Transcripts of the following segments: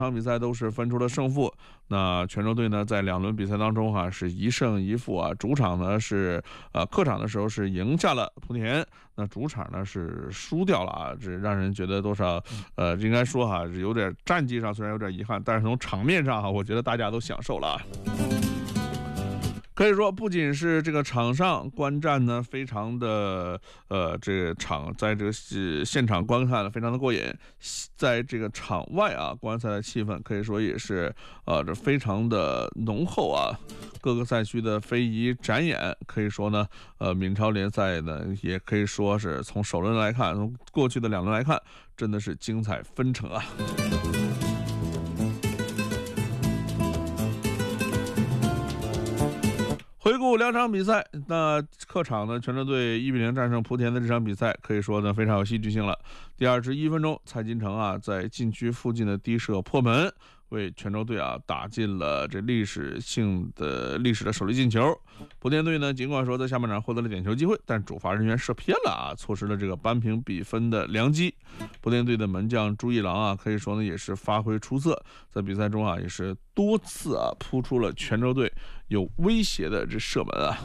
场比赛都是分出了胜负。那泉州队呢，在2轮比赛当中是1胜1负啊。主场呢是客场的时候是赢下了莆田，那主场呢是输掉了啊。这让人觉得多少应该说有点战绩上虽然有点遗憾，但是从场面上我觉得大家都享受了啊。可以说，不仅是这个场上观战呢，非常的在这个现场观看非常的过瘾，在这个场外观赛的气氛可以说也是这非常的浓厚啊。各个赛区的非遗展演，可以说呢，闽超联赛呢也可以说是从首轮来看，从过去的2轮来看，真的是精彩纷呈啊。回顾2场比赛，那客场呢，泉州队1比0战胜莆田的这场比赛，可以说呢非常有戏剧性了。第21分钟，蔡金城在禁区附近的低射破门，为泉州队打进了这历史的首粒进球。莆田队呢，尽管说在下半场获得了点球机会，但主罚人员射偏了错失了这个扳平比分的良机。莆田队的门将朱一郎可以说呢也是发挥出色，在比赛中也是多次扑出了泉州队有威胁的这射门啊。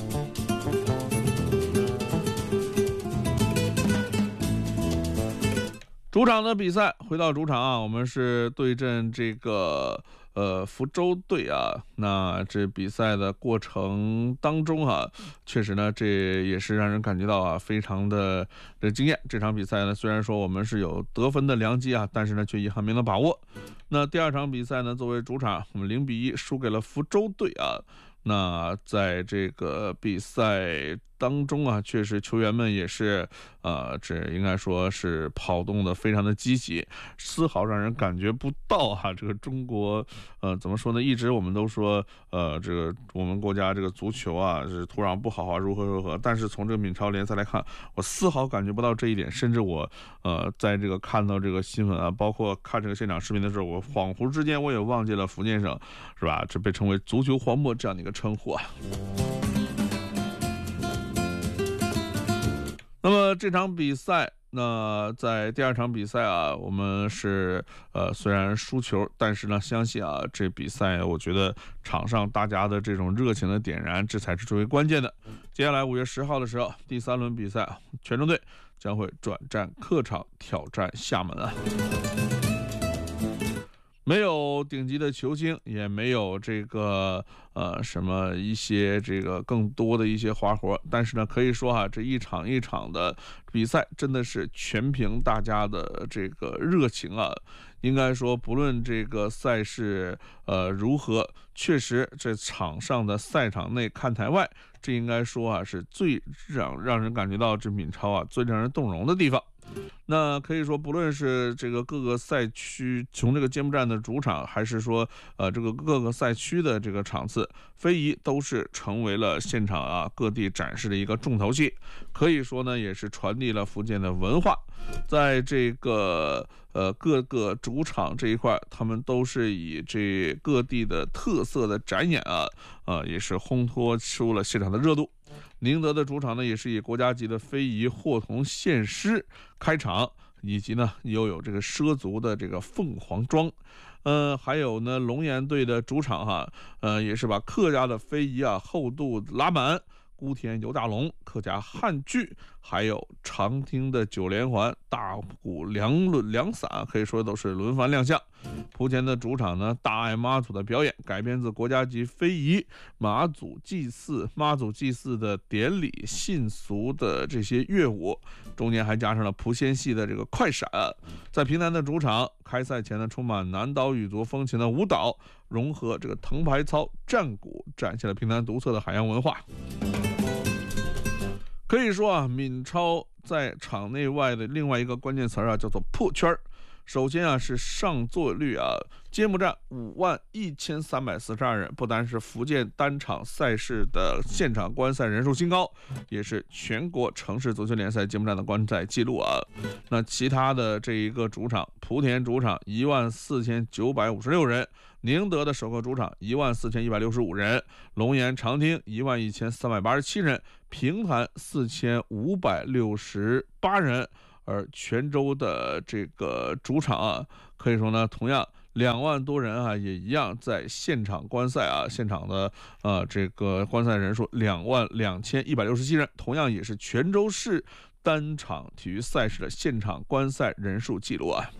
主场的比赛，回到主场我们是对阵这个福州队那这比赛的过程当中确实呢，这也是让人感觉到非常的惊艳。这场比赛呢，虽然说我们是有得分的良机但是呢，却遗憾没能把握。那第2场比赛呢，作为主场，我们0比1输给了福州队那在这个比赛当中确实球员们也是这应该说是跑动的非常的积极，丝毫让人感觉不到这个中国怎么说呢？一直我们都说这个我们国家这个足球是土壤不好如何，但是从这个闽超联赛来看，我丝毫感觉不到这一点。甚至我在这个看到这个新闻包括看这个现场视频的时候，我恍惚之间我也忘记了福建省是吧？这被称为足球荒漠这样的一个称呼那么这场比赛，那在第2场比赛我们是虽然输球，但是呢，相信这比赛我觉得场上大家的这种热情的点燃，这才是最为关键的。接下来5月10号的时候，第3轮比赛，泉州队将会转战客场挑战厦门没有顶级的球星，也没有这个什么一些这个更多的一些花活，但是呢，可以说这一场一场的比赛真的是全凭大家的这个热情应该说，不论这个赛事如何，确实这场上的赛场内看台外，这应该说是最让人感觉到这闽超最让人动容的地方。那可以说，不论是这个各个赛区，从这个揭幕战的主场，还是说这个各个赛区的这个场次，非遗都是成为了现场各地展示的一个重头戏。可以说呢，也是传递了福建的文化。在这个各个主场这一块，他们都是以这各地的特色的展演也是烘托出了现场的热度。宁德的主场呢，也是以国家级的非遗霍童献诗开场，以及呢又有这个畲族的这个凤凰庄，还有呢龙岩队的主场也是把客家的非遗厚度拉满。姑田游大龙、客家汉剧，还有长汀的九连环、大鼓两伞，可以说都是轮番亮相。莆田的主场呢，大爱妈祖的表演改编自国家级非遗妈祖祭祀的典礼信俗的这些乐舞，中间还加上了莆仙戏的这个快闪。在平潭的主场，开赛前呢，充满南岛语族风情的舞蹈，融合这个藤牌操、战鼓，展现了平潭独特的海洋文化。可以说闽超在场内外的另外一个关键词叫做破圈。首先是上座率揭幕战51342人，不单是福建单场赛事的现场观赛人数新高，也是全国城市足球联赛揭幕战的观赛记录那其他的这一个主场，莆田主场14956人，宁德的首个主场14165人，龙岩长汀11387人，平潭4568人。而泉州的这个主场可以说呢，同样 2万多人啊，也一样在现场观赛啊，现场的这个观赛人数22167人，同样也是泉州市单场体育赛事的现场观赛人数记录啊。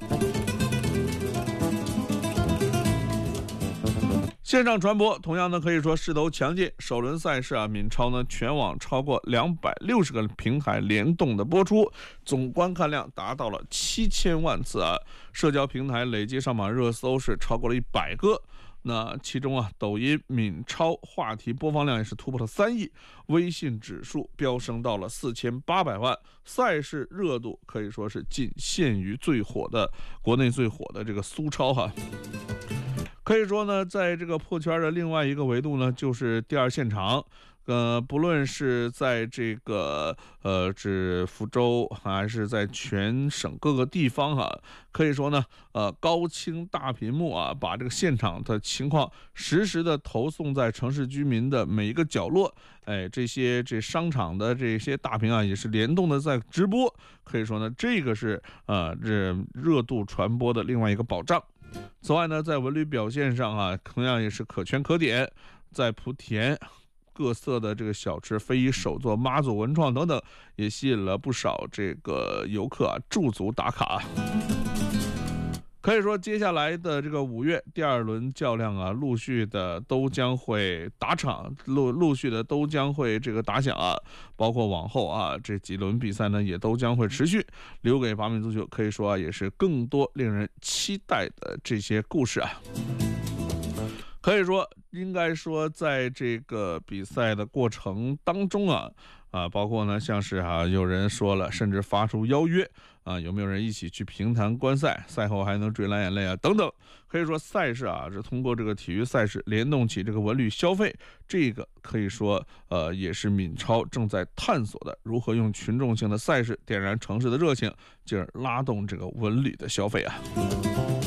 线上传播同样呢，可以说势头强劲。首轮赛事啊，闽超呢全网超过260个平台联动的播出，总观看量达到了7000万次啊。社交平台累计上榜热搜是超过了100个。那其中啊，抖音闽超话题播放量也是突破了3亿，微信指数飙升到了4800万，赛事热度可以说是仅限于国内最火的这个苏超哈。可以说呢，在这个破圈的另外一个维度呢，就是第二现场。不论是在这个指福州，还是在全省各个地方哈，可以说呢，高清大屏幕啊，把这个现场的情况实时的投送在城市居民的每一个角落。这商场的这些大屏啊，也是联动的在直播。可以说呢，这个是这热度传播的另外一个保障。此外呢，在文旅表现上啊，同样也是可圈可点。在莆田，各色的这个小吃、非遗手作、妈祖文创等等，也吸引了不少这个游客啊驻足打卡。可以说，接下来的这个5月第2轮较量啊，陆续的都将会打场，陆续的都将会这个打响啊，包括往后啊这几轮比赛呢，也都将会持续。留给华闽足球，可以说啊，也是更多令人期待的这些故事啊。可以说，应该说，在这个比赛的过程当中啊，包括呢，像是有人说了，甚至发出邀约啊，有没有人一起去平潭观赛？赛后还能追蓝眼泪啊，等等。可以说，赛事啊，是通过这个体育赛事联动起这个文旅消费，这个可以说也是闽超正在探索的，如何用群众性的赛事点燃城市的热情，进而拉动这个文旅的消费啊。